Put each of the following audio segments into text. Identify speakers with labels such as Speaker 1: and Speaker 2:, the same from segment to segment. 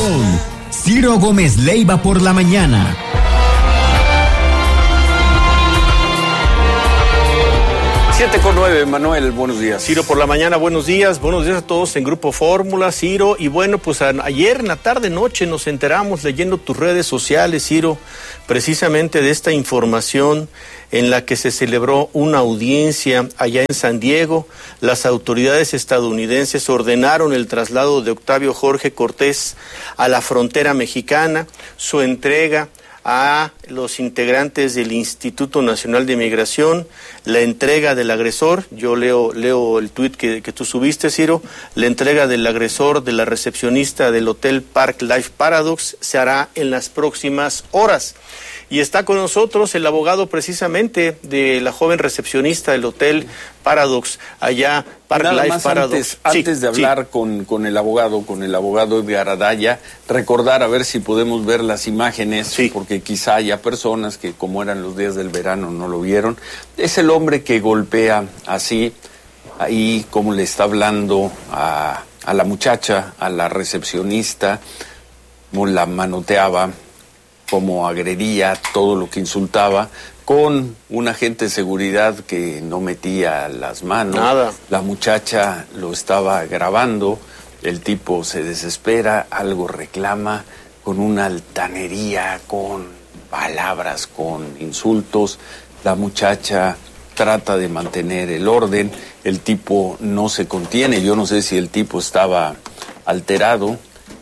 Speaker 1: con Ciro Gómez Leiva por la mañana.
Speaker 2: Siete con 9, Manuel, buenos días. Ciro por la mañana, buenos días a todos en Grupo Fórmula, Ciro. Y bueno, pues ayer en la tarde-noche nos enteramos leyendo tus redes sociales, Ciro, precisamente de esta información en la que se celebró una audiencia allá en San Diego. Las autoridades estadounidenses ordenaron el traslado de Octavio Jorge Cortés a la frontera mexicana, su entrega a los integrantes del Instituto Nacional de Migración, la entrega del agresor, yo leo el tuit que tú subiste, Ciro, la entrega del agresor de la recepcionista del Hotel Park Life Paradox se hará en las próximas horas. Y está con nosotros el abogado precisamente de la joven recepcionista del Hotel Paradox, allá, Park
Speaker 3: Nada
Speaker 2: Life
Speaker 3: más
Speaker 2: Paradox.
Speaker 3: Antes de hablar con el abogado Edgar Adaya, recordar a ver si podemos ver las imágenes, porque quizá haya personas que, como eran los días del verano, no lo vieron. Es el hombre que golpea así, ahí como le está hablando a la muchacha, a la recepcionista, como la manoteaba, como agredía, todo lo que insultaba, con un agente de seguridad que no metía las manos.
Speaker 2: Nada.
Speaker 3: La muchacha lo estaba grabando, el tipo se desespera, algo reclama, con una altanería, con palabras, con insultos. La muchacha trata de mantener el orden, el tipo no se contiene, yo no sé si el tipo estaba alterado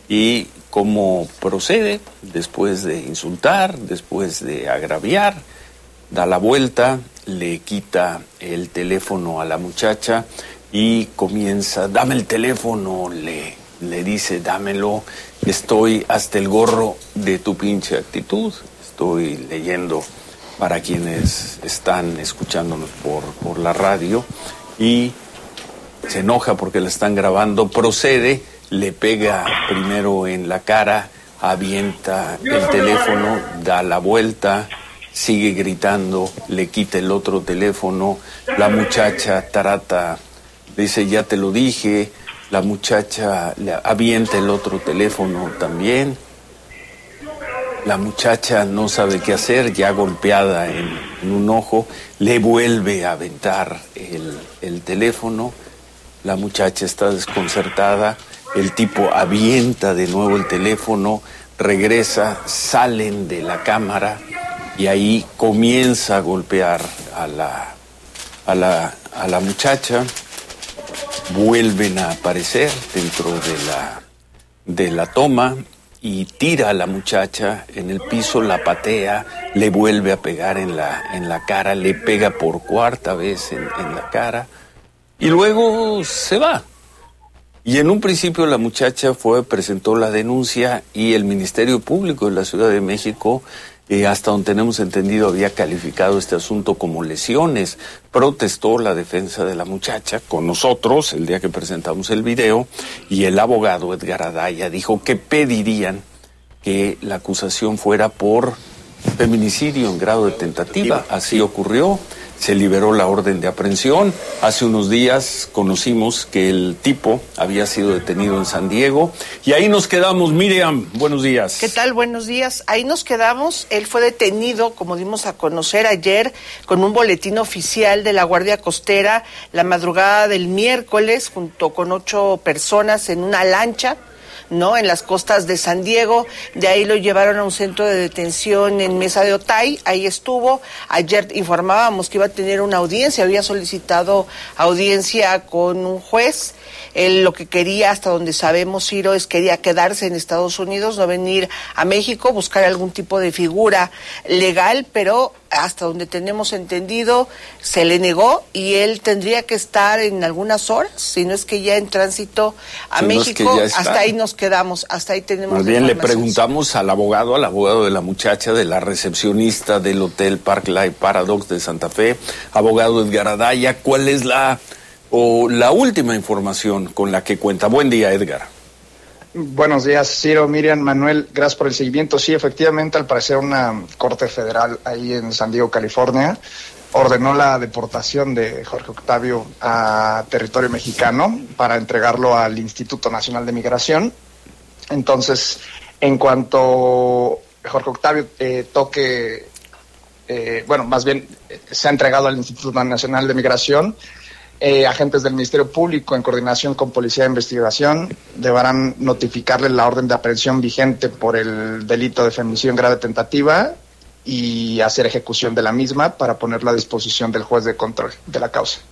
Speaker 3: y cómo procede después de insultar, después de agraviar, da la vuelta, le quita el teléfono a la muchacha y comienza, dame el teléfono, le dice, dámelo, estoy hasta el gorro de tu pinche actitud, estoy leyendo para quienes están escuchándonos por la radio, y se enoja porque la están grabando, procede, le pega primero en la cara, avienta el teléfono, da la vuelta, sigue gritando, le quita el otro teléfono, la muchacha trata, dice ya te lo dije, la muchacha le avienta el otro teléfono también, la muchacha no sabe qué hacer, ya golpeada en un ojo, le vuelve a aventar el teléfono, la muchacha está desconcertada, el tipo avienta de nuevo el teléfono, regresa, salen de la cámara y ahí comienza a golpear a la muchacha, vuelven a aparecer dentro de la toma y tira a la muchacha en el piso, la patea, le vuelve a pegar en la cara, le pega por cuarta vez en la cara y luego se va. Y en un principio la muchacha presentó la denuncia y el Ministerio Público de la Ciudad de México, hasta donde tenemos entendido, había calificado este asunto como lesiones. Protestó la defensa de la muchacha con nosotros el día que presentamos el video y el abogado Edgar Adaya dijo que pedirían que la acusación fuera por feminicidio en grado de tentativa. Así ocurrió. Se liberó la orden de aprehensión. Hace unos días conocimos que el tipo había sido detenido en San Diego. Y ahí nos quedamos. Miriam, buenos días.
Speaker 4: ¿Qué tal? Buenos días. Ahí nos quedamos. Él fue detenido, como dimos a conocer ayer, con un boletín oficial de la Guardia Costera la madrugada del miércoles, junto con 8 personas en una lancha, ¿no?, en las costas de San Diego. De ahí lo llevaron a un centro de detención en Mesa de Otay, ahí estuvo. Ayer informábamos que iba a tener una audiencia, había solicitado audiencia con un juez. Él lo que quería, hasta donde sabemos, Ciro, quería quedarse en Estados Unidos, no venir a México, buscar algún tipo de figura legal, pero hasta donde tenemos entendido, se le negó y él tendría que estar en algunas horas, si no es que ya en tránsito a México. Hasta ahí nos quedamos, hasta ahí tenemos.
Speaker 3: Más bien le preguntamos al abogado de la muchacha, de la recepcionista del Hotel Park Life Paradox de Santa Fe, abogado Edgar Adaya, ¿cuál es la última información con la que cuenta? Buen día, Edgar.
Speaker 5: Buenos días, Ciro, Miriam, Manuel, gracias por el seguimiento. Sí, efectivamente, al parecer una corte federal ahí en San Diego, California, ordenó la deportación de Jorge Octavio a territorio mexicano para entregarlo al Instituto Nacional de Migración. Entonces, en cuanto Jorge Octavio se ha entregado al Instituto Nacional de Migración, agentes del Ministerio Público, en coordinación con Policía de Investigación, deberán notificarle la orden de aprehensión vigente por el delito de feminicidio en grave tentativa y hacer ejecución de la misma para ponerla a disposición del juez de control de la causa.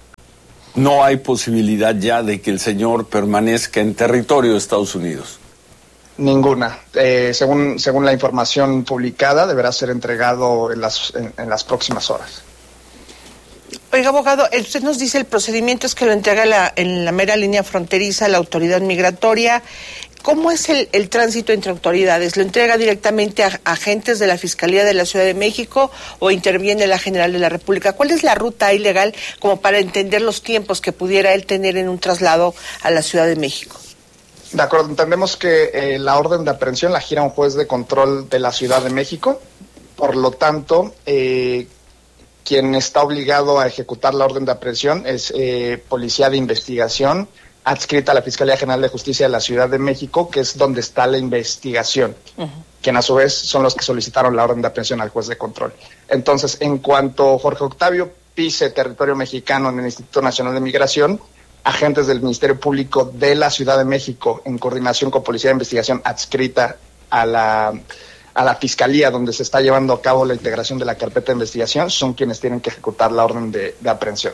Speaker 3: No hay posibilidad ya de que el señor permanezca en territorio de Estados Unidos.
Speaker 5: Ninguna. Según la información publicada, deberá ser entregado en las próximas horas.
Speaker 4: Oiga, abogado, usted nos dice el procedimiento es que lo entrega en la mera línea fronteriza la autoridad migratoria. ¿Cómo es el tránsito entre autoridades? ¿Lo entrega directamente a agentes de la Fiscalía de la Ciudad de México o interviene la General de la República? ¿Cuál es la ruta ilegal como para entender los tiempos que pudiera él tener en un traslado a la Ciudad de México?
Speaker 5: De acuerdo, entendemos que la orden de aprehensión la gira un juez de control de la Ciudad de México. Por lo tanto, quien está obligado a ejecutar la orden de aprehensión es Policía de Investigación, adscrita a la Fiscalía General de Justicia de la Ciudad de México, que es donde está la investigación, quien a su vez son los que solicitaron la orden de aprehensión al juez de control. Entonces, en cuanto Jorge Octavio pise territorio mexicano en el Instituto Nacional de Migración, agentes del Ministerio Público de la Ciudad de México, en coordinación con Policía de Investigación adscrita a la Fiscalía, donde se está llevando a cabo la integración de la carpeta de investigación, son quienes tienen que ejecutar la orden de aprehensión.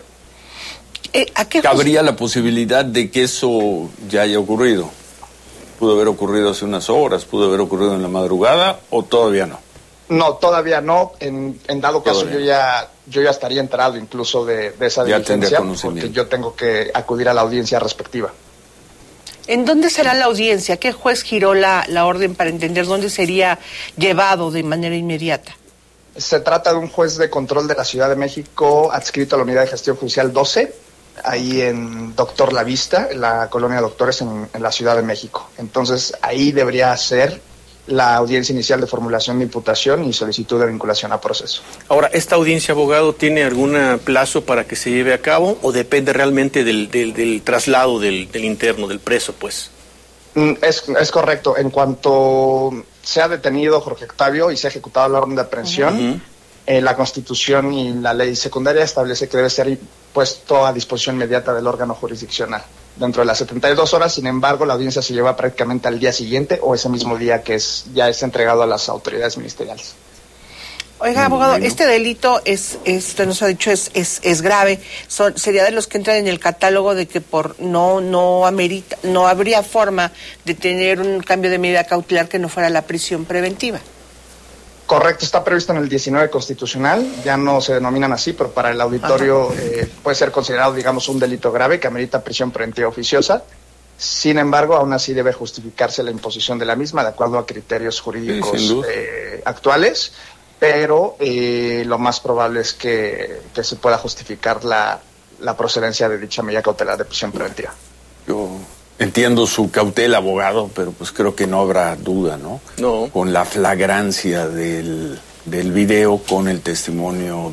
Speaker 3: ¿Cabría la posibilidad de que eso ya haya ocurrido? ¿Pudo haber ocurrido hace unas horas? ¿Pudo haber ocurrido en la madrugada o todavía no?
Speaker 5: No, todavía no. En dado caso yo ya estaría enterado incluso de esa diligencia, porque yo tengo que acudir a la audiencia respectiva.
Speaker 4: ¿En dónde será la audiencia? ¿Qué juez giró la orden para entender dónde sería llevado de manera inmediata?
Speaker 5: Se trata de un juez de control de la Ciudad de México adscrito a la Unidad de Gestión Judicial 12, ahí en Doctor La Vista, en la colonia Doctores en la Ciudad de México. Entonces, ahí debería ser la audiencia inicial de formulación de imputación y solicitud de vinculación a proceso. Ahora,
Speaker 2: ¿esta audiencia, abogado, tiene algún plazo para que se lleve a cabo o depende realmente del traslado del interno, del preso, pues?
Speaker 5: Es correcto. En cuanto se ha detenido Jorge Octavio y se ha ejecutado la orden de aprehensión, la Constitución y la ley secundaria establece que debe ser puesto a disposición inmediata del órgano jurisdiccional dentro de las 72 horas. Sin embargo, la audiencia se lleva prácticamente al día siguiente o ese mismo día que ya es entregado a las autoridades ministeriales.
Speaker 4: Oiga, abogado, este delito usted nos ha dicho, es grave. Sería de los que entran en el catálogo de que no habría forma de tener un cambio de medida cautelar que no fuera la prisión preventiva.
Speaker 5: Correcto, está previsto en el 19 constitucional, ya no se denominan así, pero para el auditorio puede ser considerado, digamos, un delito grave que amerita prisión preventiva oficiosa. Sin embargo, aún así debe justificarse la imposición de la misma de acuerdo a criterios jurídicos actuales, pero lo más probable es que se pueda justificar la procedencia de dicha medida cautelar de prisión preventiva.
Speaker 3: Yo entiendo su cautela, abogado, pero pues creo que no habrá duda, ¿no?
Speaker 2: No.
Speaker 3: Con la flagrancia del video, con el testimonio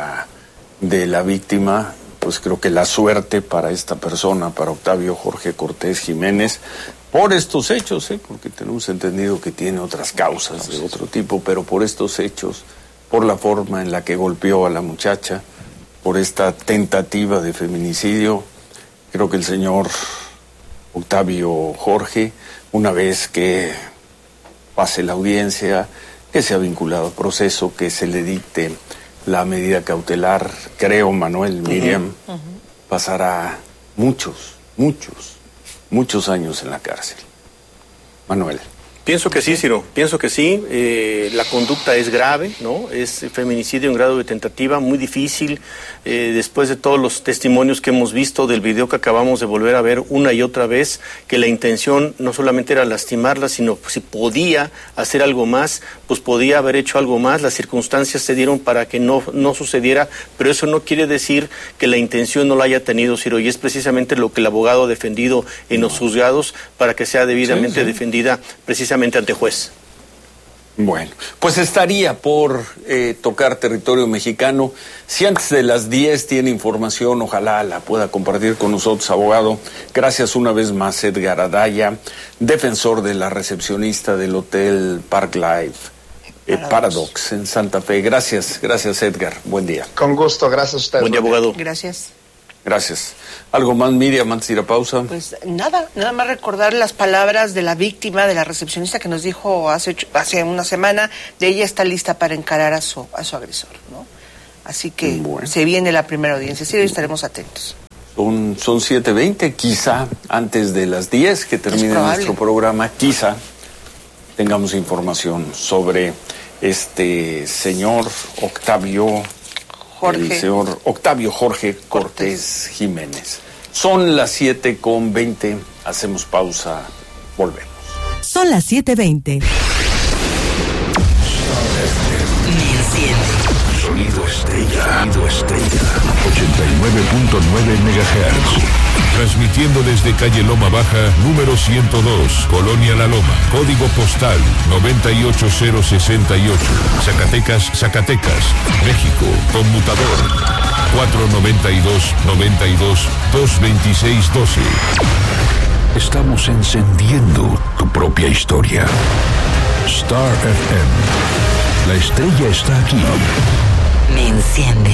Speaker 3: de la víctima, pues creo que la suerte para esta persona, para Octavio Jorge Cortés Jiménez, por estos hechos, porque tenemos entendido que tiene otras causas de otro tipo, pero por estos hechos, por la forma en la que golpeó a la muchacha, por esta tentativa de feminicidio, creo que el señor Octavio Jorge, una vez que pase la audiencia, que sea vinculado al proceso, que se le dicte la medida cautelar, creo, Manuel, Miriam, pasará muchos años en la cárcel. Manuel.
Speaker 2: Pienso que sí, Ciro, pienso que sí. La conducta es grave, ¿no? Es feminicidio en grado de tentativa, muy difícil. Después de todos los testimonios que hemos visto del video que acabamos de volver a ver una y otra vez, que la intención no solamente era lastimarla, sino si podía hacer algo más, pues podía haber hecho algo más. Las circunstancias se dieron para que no sucediera, pero eso no quiere decir que la intención no la haya tenido, Ciro, y es precisamente lo que el abogado ha defendido en los juzgados para que sea debidamente defendida precisamente ante juez.
Speaker 3: Bueno, pues estaría por tocar territorio mexicano. Si antes de las 10 tiene información, ojalá la pueda compartir con nosotros, abogado. Gracias una vez más, Edgar Adaya, defensor de la recepcionista del Hotel Park Life Paradox en Santa Fe. Gracias, Edgar. Buen día.
Speaker 5: Con gusto, gracias a ustedes.
Speaker 2: Buen día, abogado.
Speaker 4: Gracias.
Speaker 3: Gracias. ¿Algo más, Miriam, antes de ir a pausa?
Speaker 4: Pues nada más recordar las palabras de la víctima, de la recepcionista, que nos dijo hace una semana, de ella está lista para encarar a su agresor, ¿no? Así que se viene la primera audiencia, sí, estaremos atentos.
Speaker 3: Son 7:20, quizá antes de las 10 que termine nuestro programa, quizá tengamos información sobre este señor el señor Octavio Jorge Cortés Jiménez. Son las 7:20, hacemos pausa, volvemos.
Speaker 6: Son las 7:20.
Speaker 7: Sonido Estrella. 89.9 MHz. Transmitiendo desde calle Loma Baja, número 102, Colonia La Loma. Código postal 98068. Zacatecas, México. Conmutador 492-92-226-12. Estamos encendiendo tu propia historia. Star FM. La estrella está aquí.
Speaker 6: Me enciende.